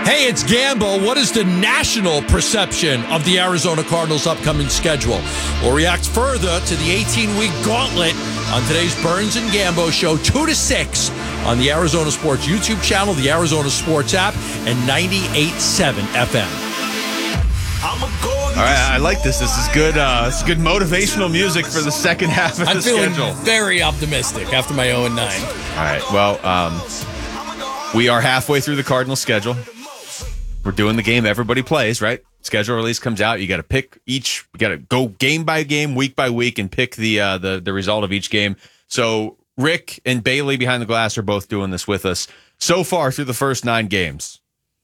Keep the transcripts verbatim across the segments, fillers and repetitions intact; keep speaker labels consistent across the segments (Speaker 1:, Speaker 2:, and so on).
Speaker 1: Hey, it's Gambo. What is the national perception of the Arizona Cardinals' upcoming schedule? We'll react further to the eighteen-week gauntlet on today's Burns and Gambo show, two to six on the Arizona Sports YouTube channel, the Arizona Sports app, and ninety-eight point seven F M.
Speaker 2: All right, I like this. This is good. Uh, it's good motivational music for the second half of
Speaker 1: I'm
Speaker 2: the
Speaker 1: feeling
Speaker 2: schedule.
Speaker 1: very optimistic after my oh and nine.
Speaker 2: All right, well, um, we are halfway through the Cardinals schedule. We're doing the game everybody plays, right? Schedule release comes out. You got to pick each. You got to go game by game, week by week, and pick the uh, the the result of each game. So Rick and Bailey behind the glass are both doing this with us so far through the first nine games.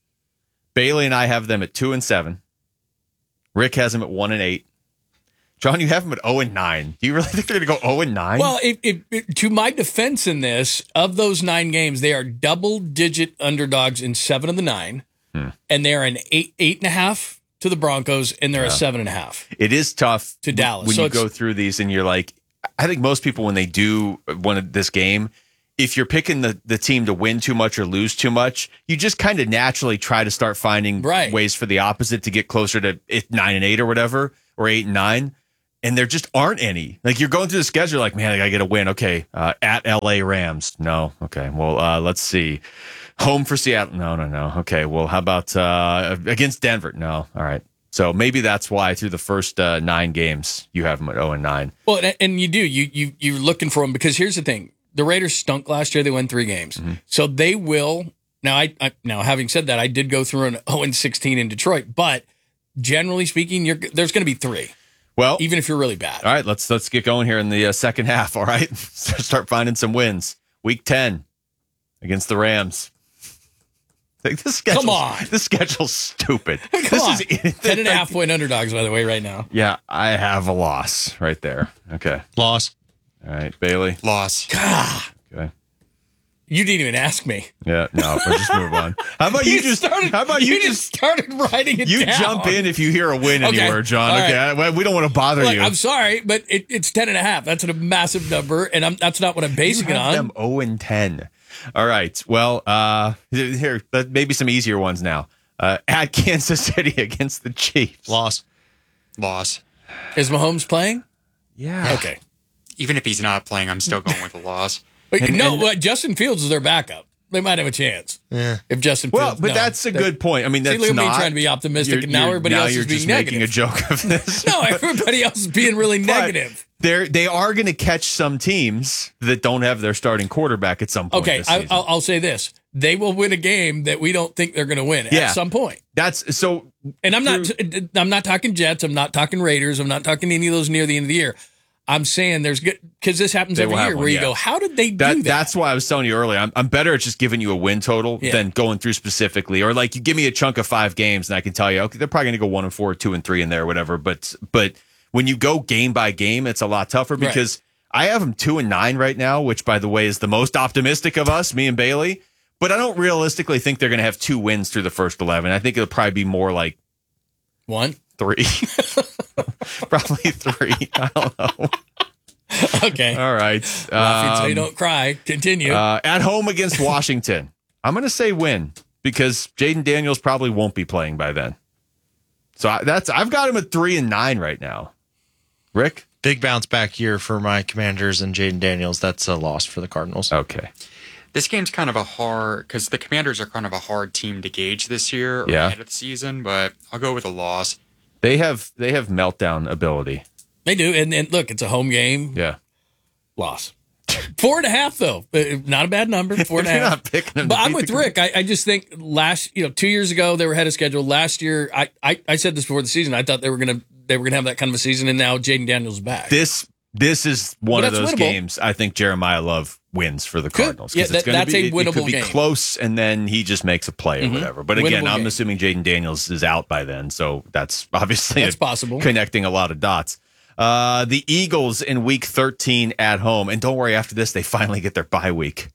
Speaker 2: Bailey and I have them at two and seven. Rick has them at one and eight. John, you have them at zero and nine. Do you really think they're going to go zero and nine?
Speaker 1: Well, it, it, it, to my defense in this, of those nine games, they are double-digit underdogs in seven of the nine, hmm. and they're an eight eight and a half to the Broncos, and they're yeah. a seven and a half.
Speaker 2: It is tough
Speaker 1: to Dallas
Speaker 2: when
Speaker 1: so
Speaker 2: you go through these, and you're like, I think most people when they do one this game, if you're picking the, the team to win too much or lose too much, you just kind of naturally try to start finding
Speaker 1: right.
Speaker 2: ways for the opposite to get closer to nine and eight or whatever, or eight and nine. And there just aren't any. Like you're going through the schedule, like, man, I gotta get a win. Okay, uh, at L A Rams, no. Okay, well, uh, let's see. Home for Seattle, no, no, no. Okay, well, how about uh, against Denver? No, all right. So maybe that's why through the first uh, nine games you have them at zero and nine.
Speaker 1: Well, and you do you you you're looking for them because here's the thing. The Raiders stunk last year. They won three games. Mm-hmm. So they will. Now, I, I now having said that, I did go through an oh and sixteen in Detroit, but generally speaking, you're, there's going to be three.
Speaker 2: Well,
Speaker 1: even if you're really bad.
Speaker 2: All right, let's let's get going here in the uh, second half, all right? Start finding some wins. Week ten against the Rams. Like, this
Speaker 1: Come on.
Speaker 2: This schedule's stupid.
Speaker 1: Come
Speaker 2: this
Speaker 1: on.
Speaker 2: Is,
Speaker 1: Ten and a half point underdogs, by the way, right now.
Speaker 2: Yeah, I have a loss right there. Okay.
Speaker 3: Loss.
Speaker 2: All right, Bailey.
Speaker 3: Loss.
Speaker 1: God.
Speaker 2: Okay.
Speaker 1: You didn't even ask me.
Speaker 2: Yeah, no, we'll just move on. How about you, you just
Speaker 1: started,
Speaker 2: How about you,
Speaker 1: you just started writing it
Speaker 2: you
Speaker 1: down?
Speaker 2: You jump in if you hear a win
Speaker 1: okay.
Speaker 2: anywhere, John.
Speaker 1: All
Speaker 2: okay,
Speaker 1: right.
Speaker 2: I, we don't want to bother
Speaker 1: Look,
Speaker 2: you.
Speaker 1: I'm sorry, but it, it's ten and a half. That's a massive number, and I'm, that's not what I'm basing
Speaker 2: you
Speaker 1: it
Speaker 2: have
Speaker 1: on.
Speaker 2: Them zero and ten. All right. Well, uh, here, maybe some easier ones now. Uh, at Kansas City against the Chiefs.
Speaker 3: Loss. Loss.
Speaker 1: Is Mahomes playing?
Speaker 2: Yeah.
Speaker 1: Okay.
Speaker 3: Even if he's not playing, I'm still going with a loss.
Speaker 1: Wait,
Speaker 2: and,
Speaker 1: no,
Speaker 2: and,
Speaker 1: well, Justin Fields is their backup. They might have a chance.
Speaker 3: Yeah.
Speaker 1: If Justin Fields.
Speaker 2: Well, but
Speaker 1: no,
Speaker 2: that's a good point. I mean, that's
Speaker 1: see, look at
Speaker 2: not.
Speaker 1: me trying to be optimistic, and now everybody
Speaker 2: now
Speaker 1: else
Speaker 2: you're
Speaker 1: is being
Speaker 2: just
Speaker 1: negative.
Speaker 2: making a joke of this.
Speaker 1: No, everybody else is being really negative.
Speaker 2: They're they are going to catch some teams that don't have their starting quarterback at some point.
Speaker 1: Okay,
Speaker 2: this
Speaker 1: I,
Speaker 2: season.
Speaker 1: I'll, I'll say this: they will win a game that we don't think they're going to win
Speaker 2: yeah.
Speaker 1: at some point.
Speaker 2: That's so.
Speaker 1: And I'm not. I'm not talking Jets. I'm not talking Raiders. I'm not talking any of those near the end of the year. I'm saying there's good because this happens
Speaker 2: They
Speaker 1: every
Speaker 2: will have
Speaker 1: year
Speaker 2: one,
Speaker 1: where you
Speaker 2: yeah.
Speaker 1: go, how did they do
Speaker 2: That,
Speaker 1: that?
Speaker 2: that's why I was telling you earlier. I'm, I'm better at just giving you a win total
Speaker 1: Yeah.
Speaker 2: than going through specifically, or like you give me a chunk of five games and I can tell you, okay, they're probably going to go one and four, two and three in there, or whatever. But but when you go game by game, it's a lot tougher because right. I have them two and nine right now, which by the way is the most optimistic of us, me and Bailey. But I don't realistically think they're going to have two wins through the first eleven. I think it'll probably be more like
Speaker 1: one,
Speaker 2: three, probably three. I don't know.
Speaker 1: Okay.
Speaker 2: All right.
Speaker 1: Um, so you
Speaker 2: Um,
Speaker 1: don't cry. Continue.
Speaker 2: uh, at home against Washington. I'm going to say win because Jaden Daniels probably won't be playing by then. So I, that's I've got him at three and nine right now. Rick?
Speaker 3: Big bounce back year for my Commanders and Jaden Daniels. That's a loss for the Cardinals.
Speaker 2: Okay.
Speaker 4: This game's kind of a hard because the Commanders are kind of a hard team to gauge this year or
Speaker 2: Yeah.
Speaker 4: ahead of the season, but I'll go with a loss.
Speaker 2: They have they have meltdown ability.
Speaker 1: They do. And, and look, it's a home game.
Speaker 2: Yeah.
Speaker 1: Loss. Four and a half, though. Uh, Not a bad number. Four and a
Speaker 2: You're
Speaker 1: half.
Speaker 2: not picking them
Speaker 1: But
Speaker 2: to
Speaker 1: I'm
Speaker 2: beat
Speaker 1: with
Speaker 2: the-
Speaker 1: Rick. I, I just think last, you know, two years ago they were ahead of schedule. Last year, I, I, I said this before the season. I thought they were gonna they were gonna have that kind of a season, and now Jaden Daniels is back.
Speaker 2: This this is one
Speaker 1: But
Speaker 2: of
Speaker 1: that's
Speaker 2: those
Speaker 1: winnable.
Speaker 2: games I think Jeremiah Love wins for the
Speaker 1: Could.
Speaker 2: Cardinals. 'cause
Speaker 1: Yeah,
Speaker 2: it's
Speaker 1: that-
Speaker 2: gonna
Speaker 1: that's
Speaker 2: be,
Speaker 1: a
Speaker 2: it- It
Speaker 1: winnable
Speaker 2: could be
Speaker 1: game.
Speaker 2: close, and then he just makes a play
Speaker 1: Mhm.
Speaker 2: or whatever. But again,
Speaker 1: Winnable
Speaker 2: I'm
Speaker 1: game.
Speaker 2: assuming Jaden Daniels is out by then, so that's obviously
Speaker 1: That's
Speaker 2: a-
Speaker 1: possible.
Speaker 2: connecting a lot of dots. Uh, the Eagles in week thirteen at home. And don't worry, after this, they finally get their bye week.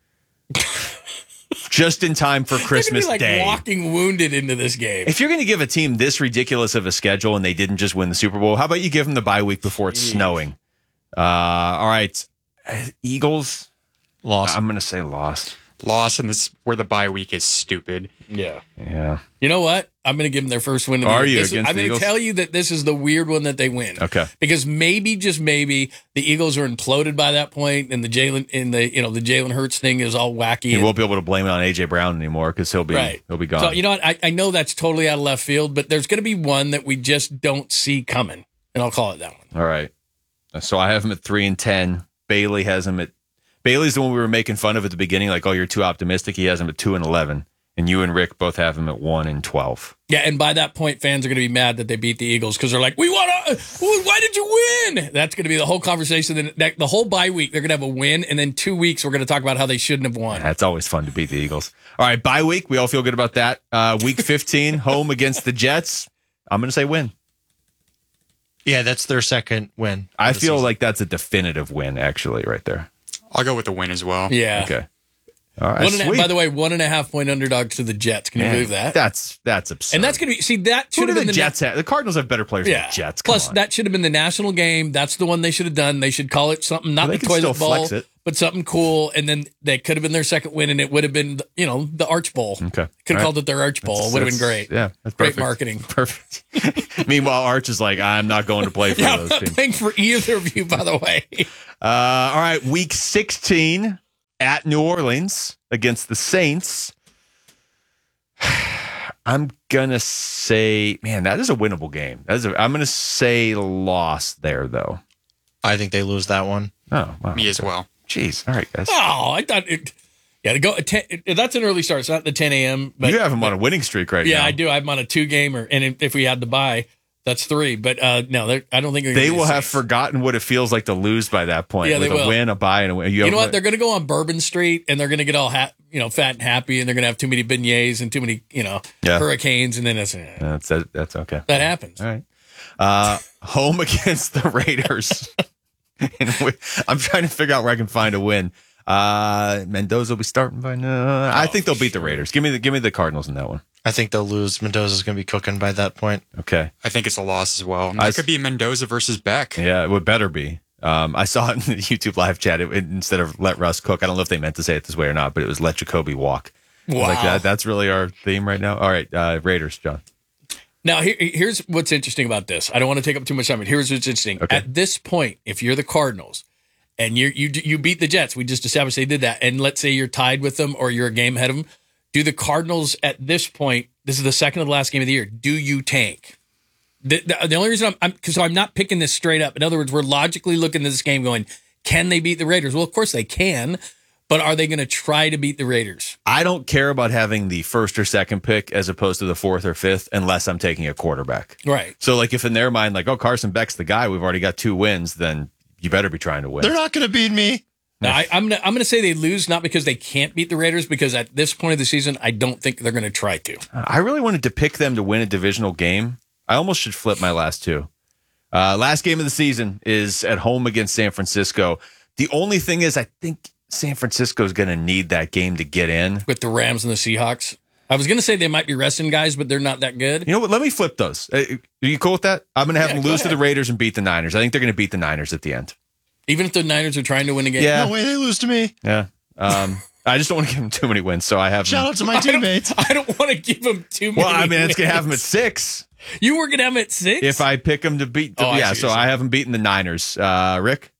Speaker 2: Just in time for
Speaker 1: They're gonna
Speaker 2: Christmas
Speaker 1: be like
Speaker 2: Day.
Speaker 1: walking wounded into this game.
Speaker 2: If you're going to give a team this ridiculous of a schedule and they didn't just win the Super Bowl, how about you give them the bye week before it's
Speaker 1: Jeez.
Speaker 2: snowing? Uh, all right. Uh, Eagles,
Speaker 3: Loss.
Speaker 2: I'm going to say lost.
Speaker 4: Loss, and this where the bye week is stupid.
Speaker 1: Yeah.
Speaker 2: Yeah.
Speaker 1: You know what? I'm going to give them their first win. Of the
Speaker 2: Are
Speaker 1: year.
Speaker 2: you
Speaker 1: This is-
Speaker 2: against
Speaker 1: I'm
Speaker 2: the
Speaker 1: going to
Speaker 2: Eagles?
Speaker 1: tell you that this is the weird one that they win.
Speaker 2: Okay.
Speaker 1: Because maybe, just maybe, the Eagles are imploded by that point, and the Jalen in the you know the Jalen Hurts thing is all wacky.
Speaker 2: He
Speaker 1: and-
Speaker 2: won't be able to blame it on A J Brown anymore because he'll be
Speaker 1: Right.
Speaker 2: he'll be gone.
Speaker 1: So you know what? I, I know that's totally out of left field, but there's going to be one that we just don't see coming, and I'll call it that one.
Speaker 2: All right. So I have him at three and ten. Bailey has him at Bailey's the one we were making fun of at the beginning, like, oh, you're too optimistic. He has him at two and eleven. And you and Rick both have him at one and twelve.
Speaker 1: Yeah, and by that point, fans are going to be mad that they beat the Eagles because they're like, "We want to. Why did you win?" That's going to be the whole conversation. That, that the whole bye week, they're going to have a win, and then two weeks we're going to talk about how they shouldn't have won.
Speaker 2: That's always fun to beat the Eagles. All right, bye week. We all feel good about that. Uh, week fifteen, home against the Jets. I'm going to say win.
Speaker 3: Yeah, that's their second win.
Speaker 2: I
Speaker 3: of the
Speaker 2: feel
Speaker 3: season.
Speaker 2: like that's a definitive win, actually, right there.
Speaker 4: I'll go with the win as well.
Speaker 1: Yeah.
Speaker 2: Okay. All right.
Speaker 1: One and a,
Speaker 2: sweet.
Speaker 1: by the way, one and a half point underdogs to the Jets. Can you
Speaker 2: Man,
Speaker 1: believe that?
Speaker 2: That's that's absurd.
Speaker 1: And that's going to be see that
Speaker 2: Who
Speaker 1: should
Speaker 2: do
Speaker 1: have
Speaker 2: the
Speaker 1: been the
Speaker 2: Jets have? The Cardinals have better players
Speaker 1: Yeah.
Speaker 2: than the Jets. Come
Speaker 1: Plus,
Speaker 2: on.
Speaker 1: that should have been the national game. That's the one they should have done. They should call it something, not
Speaker 2: Well, they
Speaker 1: the
Speaker 2: can
Speaker 1: toilet
Speaker 2: still
Speaker 1: bowl,
Speaker 2: flex it.
Speaker 1: but something cool. And then they could have been their second win, and it would have been, you know, the Arch Bowl.
Speaker 2: Okay.
Speaker 1: Could have
Speaker 2: All right.
Speaker 1: called it their Arch Bowl.
Speaker 2: That's-
Speaker 1: Would have been
Speaker 2: that's-
Speaker 1: great.
Speaker 2: Yeah, that's
Speaker 1: Great
Speaker 2: perfect.
Speaker 1: marketing.
Speaker 2: Perfect. Meanwhile, Arch is like, I'm not going to play for
Speaker 1: Yeah, I'm
Speaker 2: those
Speaker 1: not
Speaker 2: teams.
Speaker 1: paying for either of you, by the way.
Speaker 2: Uh, all right, week sixteen at New Orleans against the Saints. I'm gonna say, man, that is a winnable game. That is a, I'm gonna say loss there, though.
Speaker 3: I think they lose that one.
Speaker 2: Oh, wow.
Speaker 4: Me as well.
Speaker 2: Jeez. All right, guys.
Speaker 1: Oh, I thought it. Yeah, to go. at ten, that's an early start. It's not the ten a.m. But
Speaker 2: you have him on a winning streak right
Speaker 1: yeah,
Speaker 2: now.
Speaker 1: I do. I'm on a two gamer, and if, if we had to buy, that's three. But uh, no, they're- I don't think they're gonna
Speaker 2: They
Speaker 1: be the
Speaker 2: will have
Speaker 1: Saints.
Speaker 2: forgotten what it feels like to lose by that point.
Speaker 1: Yeah, they
Speaker 2: with a
Speaker 1: will.
Speaker 2: win, a bye, and a win.
Speaker 1: You
Speaker 2: have-
Speaker 1: know what? They're going to go on Bourbon Street, and they're going to get all ha- you know fat and happy, and they're going to have too many beignets and too many you know
Speaker 2: Yeah.
Speaker 1: hurricanes, and then that's eh,
Speaker 2: That's that, that's okay.
Speaker 1: that happens.
Speaker 2: All right. Uh, home against the Raiders. And we, I'm trying to figure out where I can find a win. Uh, Mendoza will be starting by now. I think they'll beat the Raiders. Give me the give me the Cardinals in that one.
Speaker 3: I think they'll lose. Mendoza's going to be cooking by that point.
Speaker 2: Okay.
Speaker 4: I think it's a loss as well.
Speaker 2: I-
Speaker 4: It could be Mendoza versus Beck.
Speaker 2: Yeah, it would better be. Um, I saw it in the YouTube live chat. It, it- instead of let Russ cook, I don't know if they meant to say it this way or not, but it was let Jacoby walk. I was
Speaker 1: Wow.
Speaker 2: Like that. That's really our theme right now. All right, uh, Raiders, John.
Speaker 1: Now, here, here's what's interesting about this. I don't want to take up too much time, but here's what's interesting.
Speaker 2: Okay.
Speaker 1: At this point, if you're the Cardinals and you you you beat the Jets, we just established they did that, and let's say you're tied with them or you're a game ahead of them, do the Cardinals at this point? This is the second to the last game of the year. Do you tank? The, the, the only reason I'm because I'm, not picking this straight up. In other words, we're logically looking at this game, going, can they beat the Raiders? Well, of course they can, but are they going to try to beat the Raiders?
Speaker 2: I don't care about having the first or second pick as opposed to the fourth or fifth unless I'm taking a quarterback.
Speaker 1: Right.
Speaker 2: So, like, if in their mind, like, oh, Carson Beck's the guy, we've already got two wins, then you better be trying to win.
Speaker 3: They're not going to beat me.
Speaker 1: Now, I, I'm gonna I'm gonna say they lose not because they can't beat the Raiders, because at this point of the season, I don't think they're going to try to.
Speaker 2: I really wanted to pick them to win a divisional game. I almost should flip my last two. Uh, last game of the season is at home against San Francisco. The only thing is, I think San Francisco is going to need that game to get in.
Speaker 1: With the Rams and the Seahawks, I was going to say they might be resting guys, but they're not that good.
Speaker 2: You know what? Let me flip those. Uh, Are you cool with that? I'm going to have
Speaker 1: Yeah,
Speaker 2: them
Speaker 1: go
Speaker 2: lose to
Speaker 1: ahead.
Speaker 2: the Raiders and beat the Niners. I think they're going to beat the Niners at the end.
Speaker 1: Even if the Niners are trying to win a game.
Speaker 2: Yeah.
Speaker 3: No way they lose to me.
Speaker 2: Yeah. Um, I just don't want to give them too many wins, so I have
Speaker 3: Shout
Speaker 2: them.
Speaker 3: out to my teammates.
Speaker 1: I don't want to give them too many.
Speaker 2: Well, I mean, it's going to have them at
Speaker 1: wins.
Speaker 2: six
Speaker 1: You were going to have them at six?
Speaker 2: if I pick them to beat. The,
Speaker 1: Oh, I
Speaker 2: yeah,
Speaker 1: see
Speaker 2: so
Speaker 1: what you're
Speaker 2: I have them beating the Niners. Uh, Rick?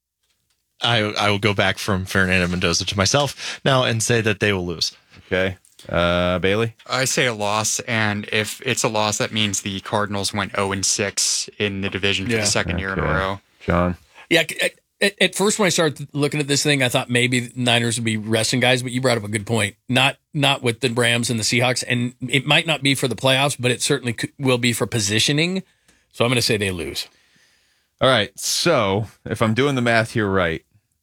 Speaker 3: I I will go back from Fernando Mendoza to myself now and say that they will lose.
Speaker 2: Okay. Uh, Bailey?
Speaker 4: I say a loss, and if it's a loss, that means the Cardinals went zero and six in the division for
Speaker 1: Yeah.
Speaker 4: the second year in a
Speaker 2: Okay.
Speaker 4: row.
Speaker 2: John?
Speaker 1: Yeah. At, at first, when I started looking at this thing, I thought maybe the Niners would be resting guys, but you brought up a good point. Not not with the Rams and the Seahawks, and it might not be for the playoffs, but it certainly could, will be for positioning. So I'm going to say they lose.
Speaker 2: All right. So if I'm doing the math here right,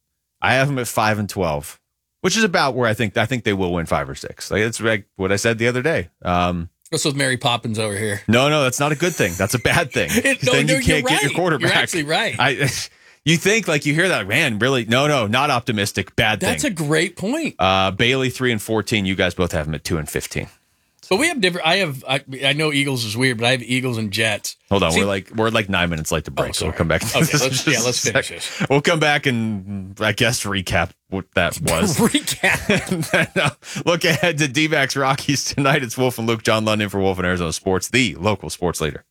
Speaker 2: I have them at five and twelve, which is about where I think I think they will win five or six. Like it's like what I said the other day. Um,
Speaker 1: What's with Mary Poppins over here?
Speaker 2: no, no, that's not a good thing. That's a bad thing.
Speaker 1: It-
Speaker 2: 'Cause
Speaker 1: no,
Speaker 2: then
Speaker 1: no,
Speaker 2: you can't
Speaker 1: you're
Speaker 2: get your
Speaker 1: right.
Speaker 2: quarterback.
Speaker 1: You're actually right.
Speaker 2: I, you think like you hear that, man? Really? No, no, not optimistic. Bad thing.
Speaker 1: That's a great point.
Speaker 2: uh, Bailey three and fourteen. You guys both have them at two and fifteen.
Speaker 5: But we have different. I have. I, I know Eagles is weird, but I have Eagles and Jets.
Speaker 2: Hold on,
Speaker 5: See,
Speaker 2: we're like we're like nine minutes late to break,
Speaker 5: Oh,
Speaker 2: so we'll
Speaker 5: sorry.
Speaker 2: come back. To
Speaker 5: Okay,
Speaker 2: this
Speaker 5: let's,
Speaker 2: in
Speaker 5: yeah,
Speaker 2: just
Speaker 5: let's
Speaker 2: a
Speaker 5: finish
Speaker 2: sec.
Speaker 5: this.
Speaker 2: We'll come back and I guess recap what that was.
Speaker 5: Recap.
Speaker 2: And then, uh, look ahead to D-backs Rockies tonight. It's Wolf and Luke, John London for Wolf and Arizona Sports, the local sports leader.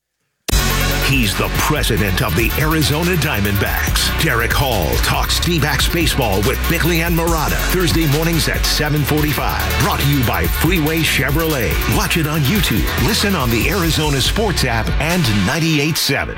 Speaker 6: He's the president of the Arizona Diamondbacks. Derek Hall talks D-backs baseball with Bickley and Murata. Thursday mornings at seven forty-five. Brought to you by Freeway Chevrolet. Watch it on YouTube. Listen on the Arizona Sports app and ninety-eight point seven.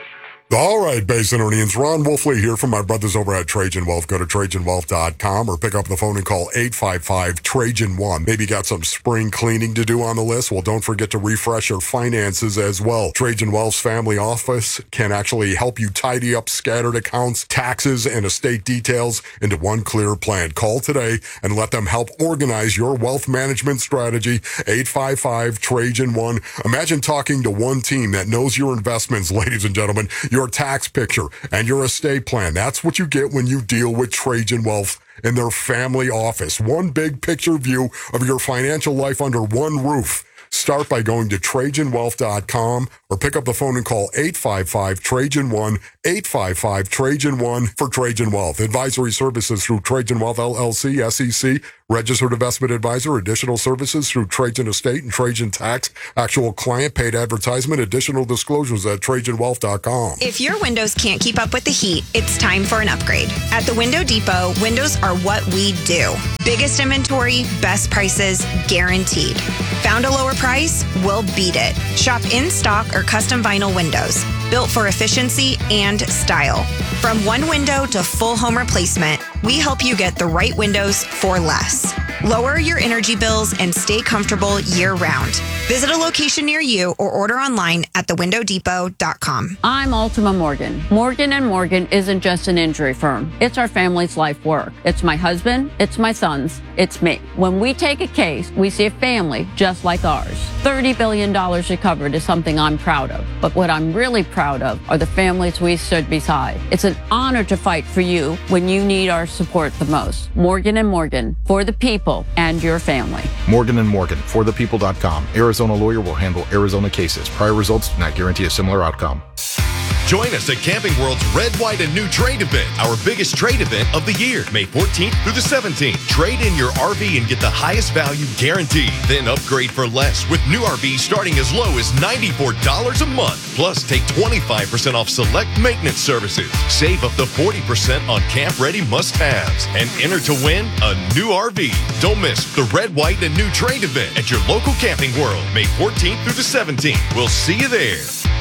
Speaker 7: All right, Basinonians, Ron Wolfley here from my brothers over at Trajan Wealth. Go to Trajan Wealth dot com or pick up the phone and call eight five five Trajan one. Maybe you got some spring cleaning to do on the list? Well, don't forget to refresh your finances as well. Trajan Wealth's family office can actually help you tidy up scattered accounts, taxes, and estate details into one clear plan. Call today and let them help organize your wealth management strategy. eight five five Trajan one. Imagine talking to one team that knows your investments, ladies and gentlemen, your tax picture, and your estate plan. That's what you get when you deal with Trajan Wealth in their family office. One big picture view of your financial life under one roof. Start by going to Trajan Wealth dot com or pick up the phone and call eight five five Trajan one, eight five five Trajan one for Trajan Wealth. Advisory services through Trajan Wealth L L C, S E C, registered investment advisor. Additional services through Trajan Estate and Trajan Tax. Actual client paid advertisement. Additional disclosures at Trajan Wealth dot com.
Speaker 8: If your windows can't keep up with the heat, it's time for an upgrade. At the Window Depot, windows are what we do. Biggest inventory, best prices, guaranteed. Found a lower price? We'll beat it. Shop in stock or custom vinyl windows, built for efficiency and style. From one window to full home replacement, we help you get the right windows for less. Lower your energy bills and stay comfortable year-round. Visit a location near you or order online at the window depot dot com.
Speaker 9: I'm Ultima Morgan. Morgan and Morgan isn't just an injury firm. It's our family's life work. It's my husband, it's my sons, it's me. When we take a case, we see a family just like ours. thirty billion dollars recovered is something I'm proud of. But what I'm really proud of are the families we stood beside. It's an honor to fight for you when you need our support the most. Morgan and Morgan, for the people and your family.
Speaker 10: Morgan and Morgan, for the people dot com. Arizona lawyer will handle Arizona cases. Prior results do not guarantee a similar outcome.
Speaker 11: Join us at Camping World's Red, White, and New Trade event, our biggest trade event of the year, May fourteenth through the seventeenth. Trade in your R V and get the highest value guaranteed. Then upgrade for less with new R Vs starting as low as ninety-four dollars a month. Plus, take twenty-five percent off select maintenance services. Save up to forty percent on camp-ready must-haves. And enter to win a new R V. Don't miss the Red, White, and New Trade event at your local Camping World, May fourteenth through the seventeenth. We'll see you there.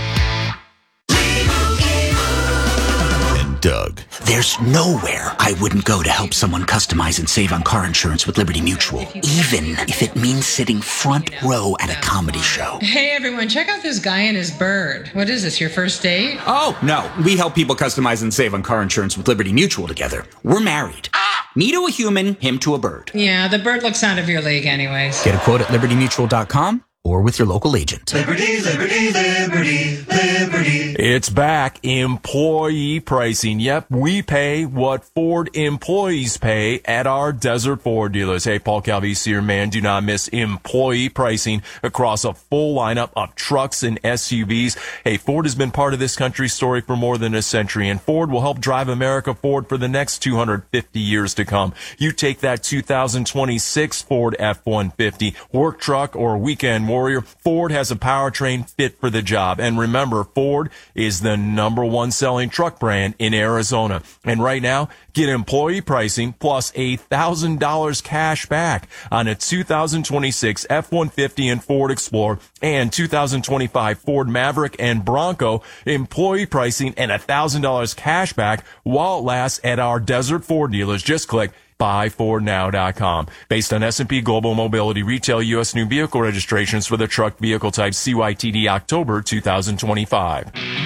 Speaker 12: Doug. There's nowhere I wouldn't go to help someone customize and save on car insurance with Liberty Mutual, even if it means sitting front row at a comedy show.
Speaker 13: Hey everyone, check out this guy and his bird. What is this, your first date?
Speaker 12: Oh, no. We help people customize and save on car insurance with Liberty Mutual together. We're married. Me to a human, him to a bird.
Speaker 13: Yeah, the bird looks out of your league anyways.
Speaker 12: Get a quote at Liberty Mutual dot com or with your local agent.
Speaker 14: Liberty, liberty, liberty, liberty.
Speaker 15: It's back. Employee pricing. Yep, we pay what Ford employees pay at our Desert Ford dealers. Hey, Paul Calvisi here, man. Do not miss employee pricing across a full lineup of trucks and S U Vs. Hey, Ford has been part of this country's story for more than a century, and Ford will help drive America forward for the next two hundred fifty years to come. You take that two thousand twenty-six Ford F one fifty, work truck, or weekend warrior, Ford has a powertrain fit for the job. And remember, Ford is the number one selling truck brand in Arizona. And right now, get employee pricing plus a thousand dollars cash back on a two thousand twenty-six F one fifty and Ford Explorer and two thousand twenty-five Ford Maverick and Bronco. Employee pricing and a thousand dollars cash back while it lasts at our Desert Ford dealers. Just click buy ford now dot com. Based on S and P Global Mobility Retail U S new vehicle registrations for the truck vehicle type C Y T D October two thousand twenty-five.